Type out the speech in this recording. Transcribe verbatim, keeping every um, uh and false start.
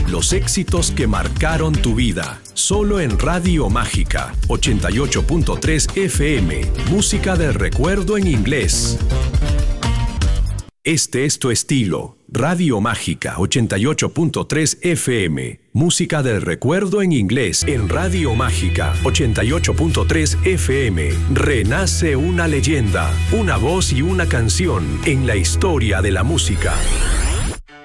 Los éxitos que marcaron tu vida. Solo en Radio Mágica, ochenta y ocho punto tres F M. Música de recuerdo en inglés. Este es tu estilo. Radio Mágica, ochenta y ocho punto tres F M. Música del recuerdo en inglés. En Radio Mágica, ochenta y ocho punto tres F M. Renace una leyenda, una voz y una canción en la historia de la música.